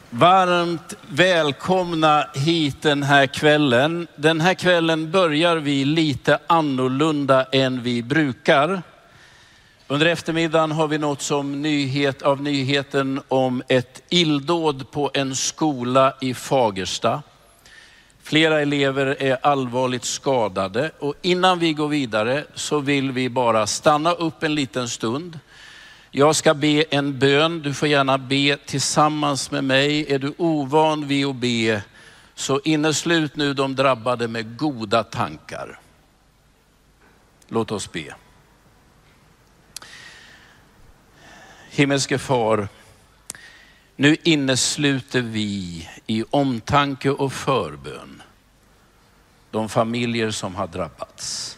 Varmt välkomna hit den här kvällen. Den här kvällen börjar vi lite annorlunda än vi brukar. Under eftermiddagen har vi något som nyheten om ett illdåd på en skola i Fagersta. Flera elever är allvarligt skadade och innan vi går vidare så vill vi bara stanna upp en liten stund. Jag ska be en bön. Du får gärna be tillsammans med mig. Är du ovan vid att be så inneslut nu de drabbade med goda tankar. Låt oss be. Himmelske far, nu innesluter vi i omtanke och förbön de familjer som har drabbats.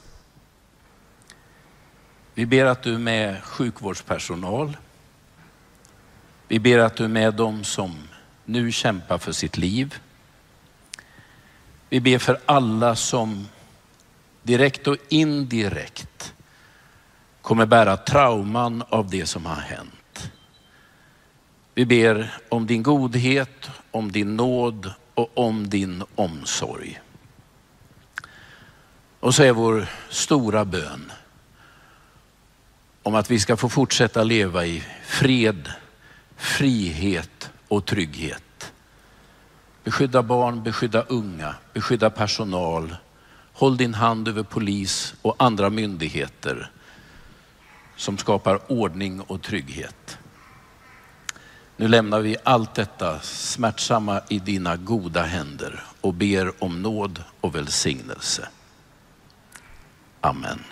Vi ber att du är med sjukvårdspersonal. Vi ber att du är med dem som nu kämpar för sitt liv. Vi ber för alla som direkt och indirekt kommer bära trauman av det som har hänt. Vi ber om din godhet, om din nåd och om din omsorg. Och så är vår stora bön om att vi ska få fortsätta leva i fred, frihet och trygghet. Beskydda barn, beskydda unga, beskydda personal. Håll din hand över polis och andra myndigheter som skapar ordning och trygghet. Nu lämnar vi allt detta smärtsamma i dina goda händer och ber om nåd och välsignelse. Amen.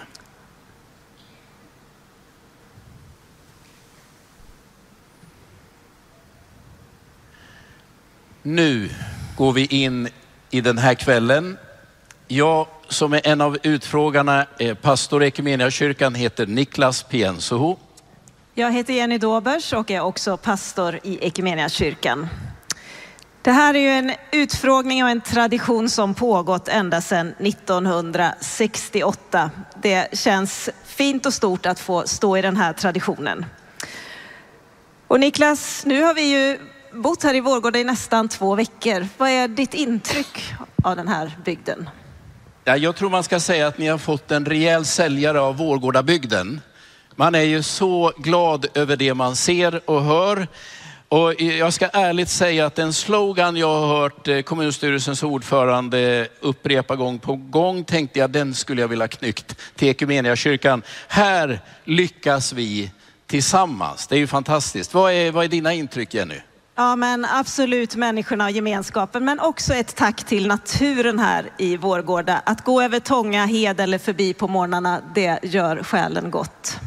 Nu går vi in i den här kvällen. Jag som är en av utfrågarna, pastor i Equmeniakyrkan, heter Niklas Piensoho. Jag heter Jenny Dobers och är också pastor i Equmeniakyrkan. Det här är ju en utfrågning och en tradition som pågått ända sedan 1968. Det känns fint och stort att få stå i den här traditionen. Och Niklas, nu har vi ju bott här i Vårgårda i nästan 2 veckor. Vad är ditt intryck av den här bygden? Ja, jag tror man ska säga att ni har fått en rejäl säljare av Vårgårdabygden. Man är ju så glad över det man ser och hör. Och jag ska ärligt säga att en slogan jag har hört kommunstyrelsens ordförande upprepa gång på gång tänkte jag den skulle jag vilja knyckt till Equmeniakyrkan. Här lyckas vi tillsammans. Det är ju fantastiskt. Vad är dina intryck, Jenny? Ja, men absolut människorna och gemenskapen, men också ett tack till naturen här i Vårgårda. Att gå över Tånga hed eller förbi på morgnarna, det gör själen gott.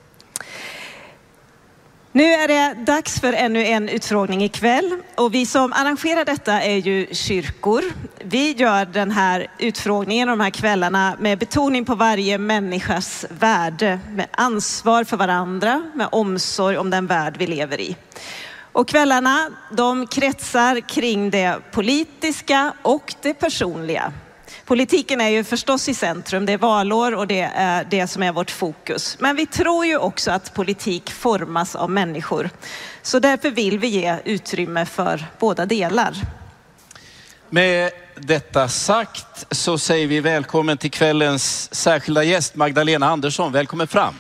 Nu är det dags för ännu en utfrågning ikväll och vi som arrangerar detta är ju kyrkor. Vi gör den här utfrågningen och de här kvällarna med betoning på varje människas värde, med ansvar för varandra, med omsorg om den värld vi lever i. Och kvällarna, de kretsar kring det politiska och det personliga. Politiken är ju förstås i centrum, det är valår och det är det som är vårt fokus. Men vi tror ju också att politik formas av människor. Så därför vill vi ge utrymme för båda delar. Med detta sagt så säger vi välkommen till kvällens särskilda gäst Magdalena Andersson. Välkommen fram.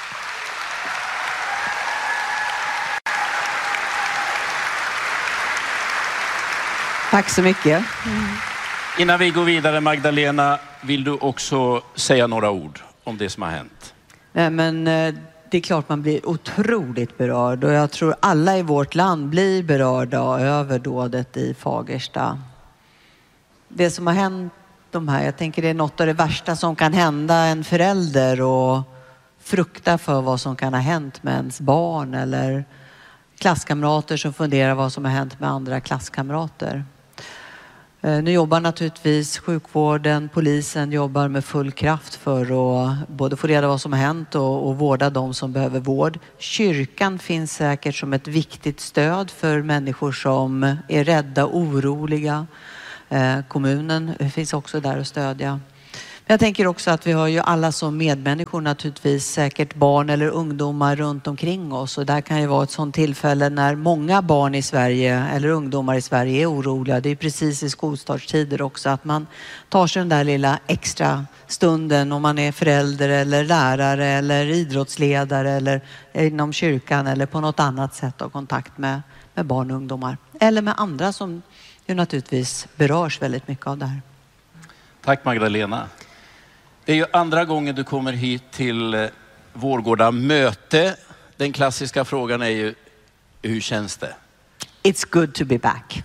Tack så mycket. Innan vi går vidare, Magdalena, vill du också säga några ord om det som har hänt? Nej, men det är klart man blir otroligt berörd och jag tror alla i vårt land blir berörda över dådet i Fagersta. Det som har hänt jag tänker det är något av det värsta som kan hända en förälder och frukta för vad som kan ha hänt med ens barn eller klasskamrater som funderar vad som har hänt med andra klasskamrater. Nu jobbar naturligtvis sjukvården, polisen jobbar med full kraft för att både få reda vad som har hänt och vårda de som behöver vård. Kyrkan finns säkert som ett viktigt stöd för människor som är rädda och oroliga. Kommunen finns också där att stödja. Jag tänker också att vi har ju alla som medmänniskor naturligtvis säkert barn eller ungdomar runt omkring oss. Och där kan ju vara ett sånt tillfälle när många barn i Sverige eller ungdomar i Sverige är oroliga. Det är precis i skolstartstider också att man tar sig den där lilla extra stunden om man är förälder eller lärare eller idrottsledare eller inom kyrkan eller på något annat sätt har kontakt med barn och ungdomar. Eller med andra som ju naturligtvis berörs väldigt mycket av det här. Tack Magdalena. Det är ju andra gången du kommer hit till Vårgårda möte. Den klassiska frågan är ju, hur känns det? It's good to be back.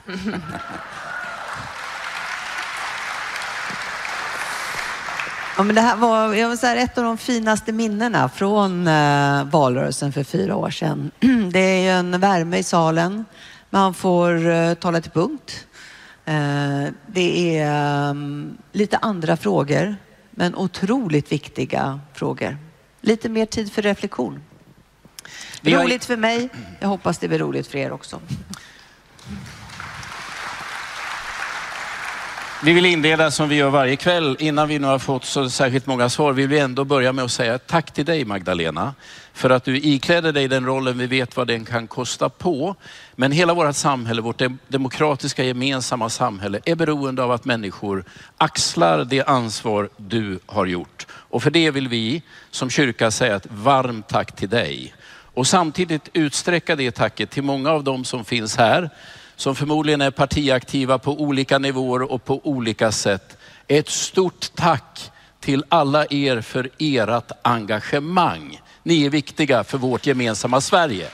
Ja, men det här var, jag vill säga, ett av de finaste minnena från valrörelsen för 4 år sedan. Det är ju en värme i salen. Man får tala till punkt. Det är lite andra frågor, men otroligt viktiga frågor. Lite mer tid för reflektion. Roligt för mig. Jag hoppas det blir roligt för er också. Vi vill inleda som vi gör varje kväll. Innan vi nu har fått så särskilt många svar vill vi ändå börja med att säga tack till dig Magdalena. För att du iklädde dig den rollen, vi vet vad den kan kosta på. Men hela vårt samhälle, vårt demokratiska gemensamma samhälle är beroende av att människor axlar det ansvar du har gjort. Och för det vill vi som kyrka säga ett varmt tack till dig. Och samtidigt utsträcka det tacket till många av dem som finns här. Som förmodligen är partiaktiva på olika nivåer och på olika sätt. Ett stort tack till alla er för ert engagemang. Ni är viktiga för vårt gemensamma Sverige.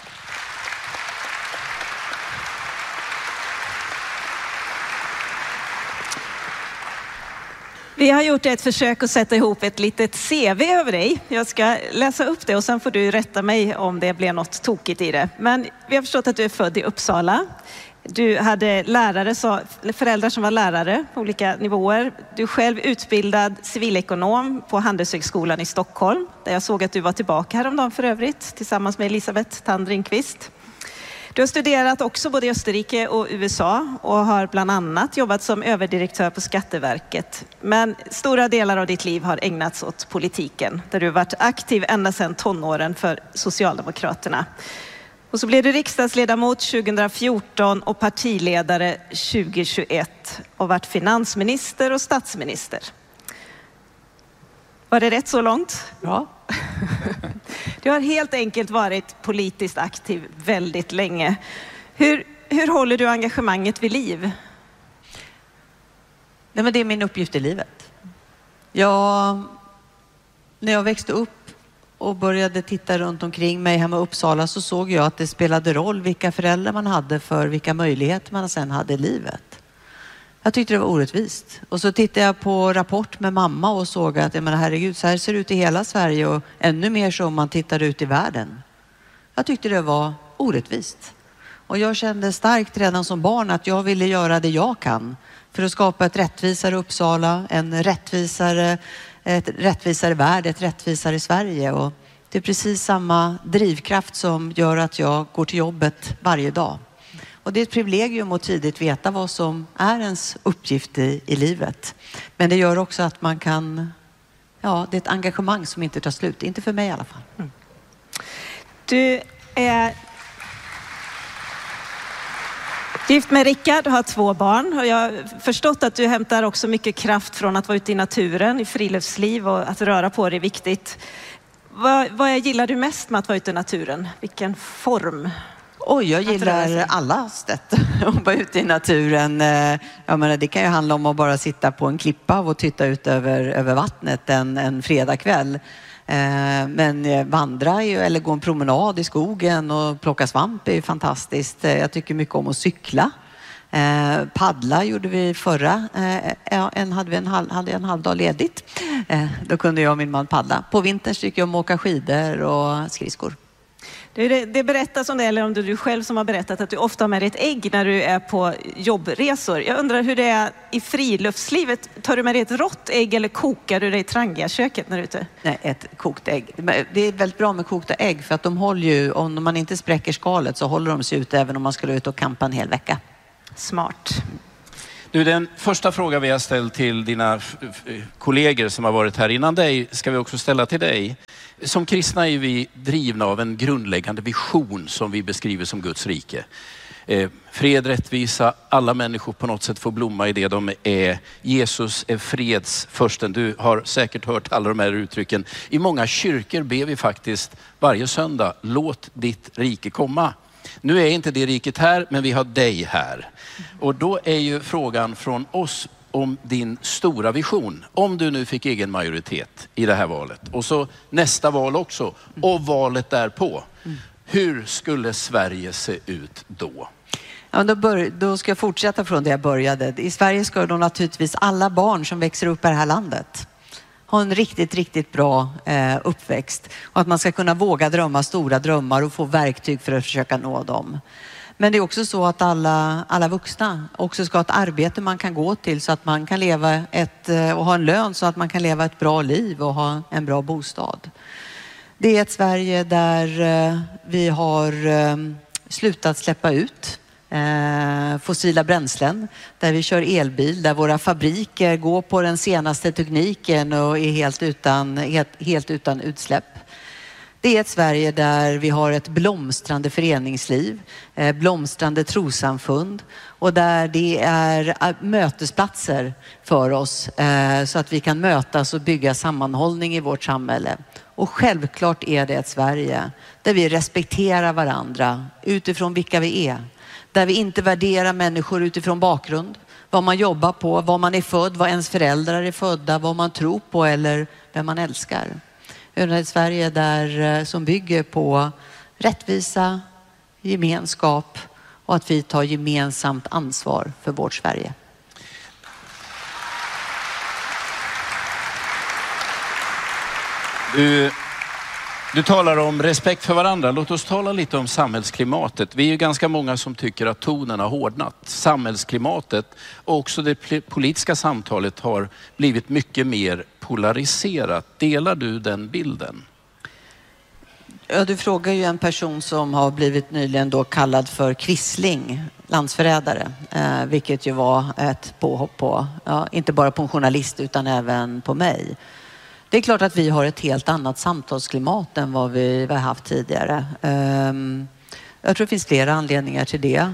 Vi har gjort ett försök att sätta ihop ett litet CV över dig. Jag ska läsa upp det och sen får du rätta mig om det blev något tokigt i det. Men vi har förstått att du är född i Uppsala. Du hade föräldrar som var lärare på olika nivåer. Du är själv utbildad civilekonom på Handelshögskolan i Stockholm. Där jag såg att du var tillbaka häromdagen för övrigt tillsammans med Elisabeth Tandringqvist. Du har studerat också både i Österrike och USA och har bland annat jobbat som överdirektör på Skatteverket. Men stora delar av ditt liv har ägnats åt politiken där du har varit aktiv ända sedan tonåren för Socialdemokraterna. Och så blev du riksdagsledamot 2014 och partiledare 2021 och varit finansminister och statsminister. Var det rätt så långt? Ja. Du har helt enkelt varit politiskt aktiv väldigt länge. Hur håller du engagemanget vid liv? Nej, men det är min uppgift i livet. När jag växte upp och började titta runt omkring mig hemma i Uppsala så såg jag att det spelade roll vilka föräldrar man hade för vilka möjligheter man sen hade i livet. Jag tyckte det var orättvist. Och så tittade jag på Rapport med mamma och såg att herregud, så här ser det ut i hela Sverige och ännu mer så om man tittar ut i världen. Jag tyckte det var orättvist. Och jag kände starkt redan som barn att jag ville göra det jag kan för att skapa ett rättvisare Uppsala, ett rättvisare värld, ett rättvisare Sverige. Och det är precis samma drivkraft som gör att jag går till jobbet varje dag. Och det är ett privilegium att tidigt veta vad som är ens uppgift i livet. Men det gör också att man kan, det är ett engagemang som inte tar slut. Inte för mig i alla fall. Mm. Du är gift med Rickard och har 2 barn. Och jag har förstått att du hämtar också mycket kraft från att vara ute i naturen, i friluftsliv och att röra på dig är viktigt. Vad gillar du mest med att vara ute i naturen? Vilken form? Jag gillar alla sätt att vara ute i naturen. Det kan ju handla om att bara sitta på en klippa och titta ut över vattnet en fredagkväll. Men vandra eller gå en promenad i skogen och plocka svamp är ju fantastiskt. Jag tycker mycket om att cykla. Paddla gjorde vi förra. Hade en halv dag ledigt. Då kunde jag och min man paddla. På vintern tycker jag om att åka skidor och skridskor. Det berättas om det, eller om det är du själv som har berättat att du ofta har med dig ett ägg när du är på jobbresor. Jag undrar hur det är i friluftslivet. Tar du med dig ett rått ägg eller kokar du det i Trangia-köket när du är ute? Nej, ett kokt ägg. Det är väldigt bra med kokta ägg för att de håller ju, om man inte spräcker skalet så håller de sig ute även om man skulle ut och campa en hel vecka. Smart. Du, den första frågan vi har ställt till dina kollegor som har varit här innan dig ska vi också ställa till dig. Som kristna är vi drivna av en grundläggande vision som vi beskriver som Guds rike. Fred, rättvisa, alla människor på något sätt får blomma i det de är. Jesus är fredsförsten. Du har säkert hört alla de här uttrycken. I många kyrkor ber vi faktiskt varje söndag, låt ditt rike komma. Nu är inte det riket här, men vi har dig här. Och då är ju frågan från oss om din stora vision. Om du nu fick egen majoritet i det här valet. Och så nästa val också. Och valet därpå. Hur skulle Sverige se ut då? Ja, då ska jag fortsätta från det jag började. I Sverige ska då naturligtvis alla barn som växer upp i det här landet ha en riktigt, riktigt bra uppväxt. Och att man ska kunna våga drömma stora drömmar och få verktyg för att försöka nå dem. Men det är också så att alla vuxna också ska ha ett arbete man kan gå till så att man kan leva och ha en lön så att man kan leva ett bra liv och ha en bra bostad. Det är ett Sverige där vi har slutat släppa ut fossila bränslen, där vi kör elbil, där våra fabriker går på den senaste tekniken och är helt utan utsläpp. Det är ett Sverige där vi har ett blomstrande föreningsliv, blomstrande trossamfund och där det är mötesplatser för oss så att vi kan mötas och bygga sammanhållning i vårt samhälle. Och självklart är det ett Sverige där vi respekterar varandra utifrån vilka vi är. Där vi inte värderar människor utifrån bakgrund, vad man jobbar på, var man är född, vad ens föräldrar är födda, vad man tror på eller vem man älskar. Ett Sverige som bygger på rättvisa, gemenskap och att vi tar gemensamt ansvar för vårt Sverige. Du talar om respekt för varandra. Låt oss tala lite om samhällsklimatet. Vi är ju ganska många som tycker att tonen har hårdnat. Samhällsklimatet och också det politiska samtalet har blivit mycket mer polariserat. Delar du den bilden? Ja, du frågar ju en person som har blivit nyligen då kallad för quisling, landsförrädare. Vilket ju var ett påhopp på, inte bara på en journalist utan även på mig. Det är klart att vi har ett helt annat samtalsklimat än vad vi har haft tidigare. Jag tror det finns flera anledningar till det.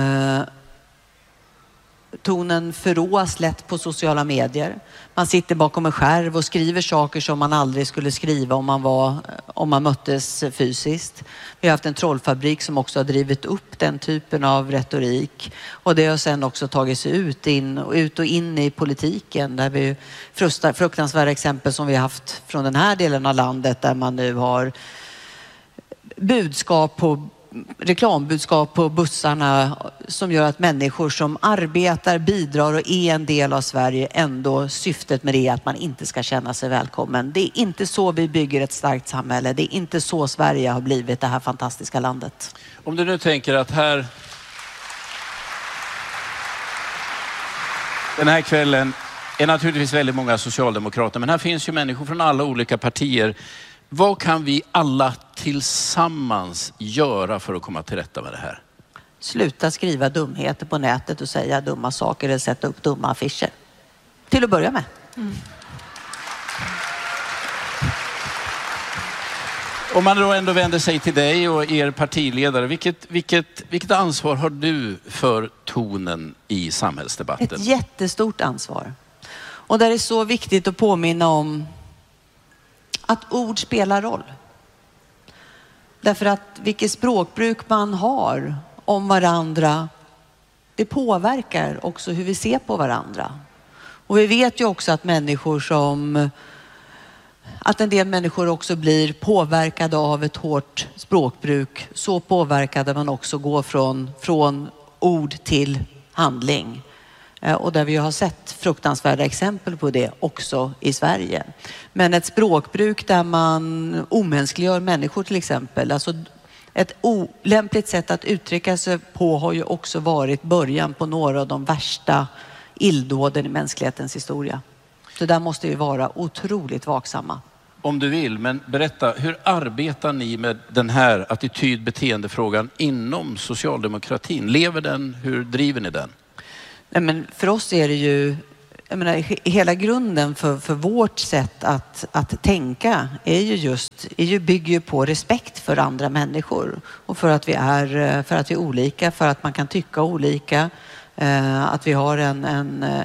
Tonen förråas lätt på sociala medier. Man sitter bakom en skärm och skriver saker som man aldrig skulle skriva om man möttes fysiskt. Vi har haft en trollfabrik som också har drivit upp den typen av retorik. Och det har sedan också tagit sig ut och in i politiken. Där vi fruktansvärda exempel som vi har haft från den här delen av landet där man nu har reklambudskap på bussarna som gör att människor som arbetar, bidrar och är en del av Sverige ändå syftet med det är att man inte ska känna sig välkommen. Det är inte så vi bygger ett starkt samhälle. Det är inte så Sverige har blivit det här fantastiska landet. Om du nu tänker att den här kvällen är naturligtvis väldigt många socialdemokrater, men här finns ju människor från alla olika partier. Vad kan vi alla tillsammans göra för att komma till rätta med det här? Sluta skriva dumheter på nätet och säga dumma saker eller sätta upp dumma affischer. Till att börja med. Om man då ändå vänder sig till dig och er partiledare, vilket ansvar har du för tonen i samhällsdebatten? Ett jättestort ansvar. Och där är så viktigt att påminna om att ord spelar roll. Därför att vilket språkbruk man har om varandra, det påverkar också hur vi ser på varandra. Och vi vet ju också att en del människor också blir påverkade av ett hårt språkbruk. Så påverkade man också går från ord till handling. Och där vi har sett fruktansvärda exempel på det också i Sverige. Men ett språkbruk där man omänskliggör människor till exempel. Alltså ett olämpligt sätt att uttrycka sig på har ju också varit början på några av de värsta illdåden i mänsklighetens historia. Så där måste vi vara otroligt vaksamma. Om du vill, men berätta, hur arbetar ni med den här attityd-beteendefrågan inom socialdemokratin? Lever den? Hur driver ni den? Nej, men för oss är det ju, jag menar, hela grunden för vårt sätt att tänka bygger ju på respekt för andra människor och för att vi är olika, för att man kan tycka olika, att vi har